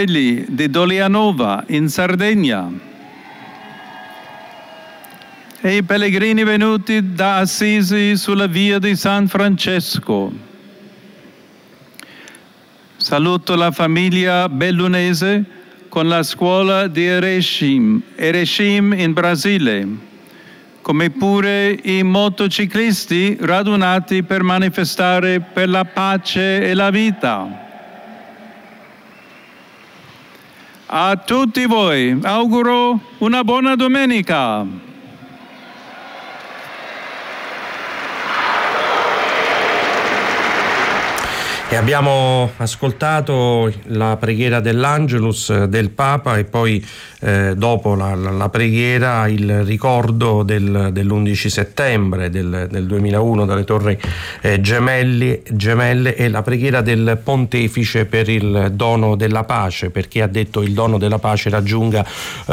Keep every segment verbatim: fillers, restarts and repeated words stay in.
fratelli di Dolianova in Sardegna e i pellegrini venuti da Assisi sulla via di San Francesco. Saluto la famiglia bellunese con la scuola di Erechim, Erechim in Brasile, come pure i motociclisti radunati per manifestare per la pace e la vita. A tutti voi auguro una buona domenica. E abbiamo ascoltato la preghiera dell'Angelus del Papa e poi eh, dopo la, la, la preghiera il ricordo del, dell'undici settembre del, del duemilauno dalle Torri eh, Gemelli, Gemelle e la preghiera del Pontefice per il dono della pace, perché ha detto il dono della pace raggiunga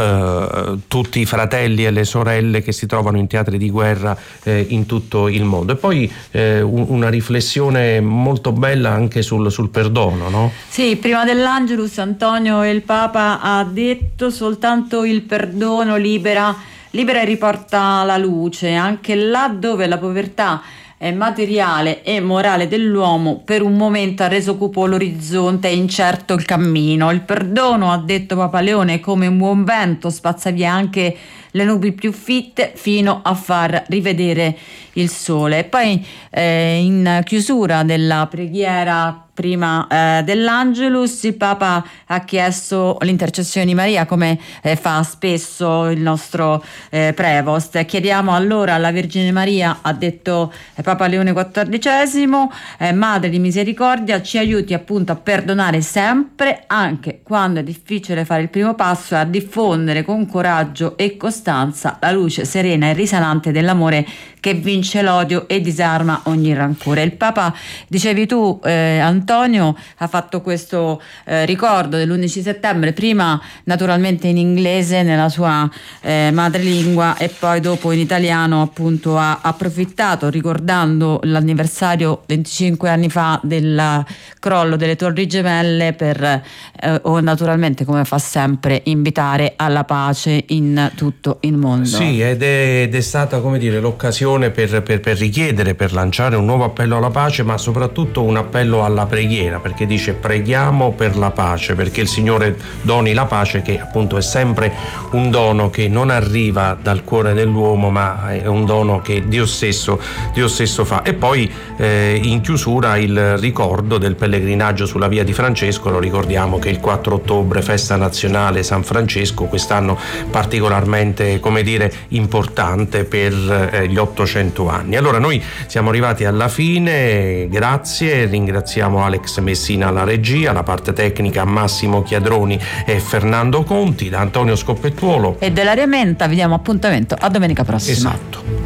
eh, tutti i fratelli e le sorelle che si trovano in teatri di guerra eh, in tutto il mondo. E poi eh, un, una riflessione molto bella anche anche sul, sul perdono, no? Sì, prima dell'Angelus Antonio il Papa ha detto soltanto il perdono libera, libera e riporta la luce, anche là dove la povertà è materiale e morale dell'uomo per un momento ha reso cupo l'orizzonte e incerto il cammino. Il perdono, ha detto Papa Leone, come un buon vento spazza via anche le nubi più fitte fino a far rivedere il sole. E poi eh, in chiusura della preghiera prima eh, dell'Angelus il Papa ha chiesto l'intercessione di Maria, come eh, fa spesso il nostro eh, Prevost. Chiediamo allora alla Vergine Maria, ha detto eh, Papa Leone quattordicesimo, eh, Madre di misericordia, ci aiuti appunto a perdonare sempre, anche quando è difficile fare il primo passo, e a diffondere con coraggio e costanza la luce serena e risanante dell'amore che vince l'odio e disarma ogni rancore. Il Papa, dicevi tu eh, Antonio, ha fatto questo eh, ricordo dell'undici settembre, prima naturalmente in inglese nella sua eh, madrelingua e poi dopo in italiano, appunto ha approfittato ricordando l'anniversario venticinque anni fa del crollo delle Torri Gemelle per eh, o naturalmente, come fa sempre, invitare alla pace in tutto il mondo. Sì, ed è, ed è stata, come dire, l'occasione Per, per, per richiedere, per lanciare un nuovo appello alla pace, ma soprattutto un appello alla preghiera, perché dice preghiamo per la pace, perché il Signore doni la pace, che appunto è sempre un dono che non arriva dal cuore dell'uomo, ma è un dono che Dio stesso, Dio stesso fa. E poi eh, in chiusura il ricordo del pellegrinaggio sulla via di Francesco. Lo ricordiamo che il quattro ottobre, festa nazionale San Francesco, quest'anno particolarmente, come dire, importante per eh, gli ottocento anni. Allora noi siamo arrivati alla fine, grazie, ringraziamo Alex Messina alla regia, la parte tecnica Massimo Chiadroni e Fernando Conti, da Antonio Scoppettuolo e dell'Aria Menta vi diamo appuntamento a domenica prossima. Esatto.